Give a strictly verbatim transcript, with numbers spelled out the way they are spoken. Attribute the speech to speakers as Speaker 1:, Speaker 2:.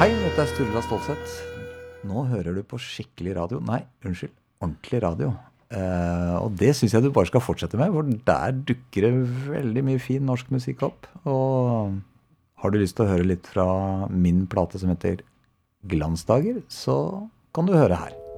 Speaker 1: Hei, dette er Sturla Stålsett. Nå hører du på skikkelig radio. Nei, unnskyld, ordentlig radio. Eh, og det synes jeg du bare skal fortsette med, for der dukker det veldig mye fin norsk musikk opp. Og har du lyst til å høre litt fra min plate som heter Glansdager, så kan du høre her.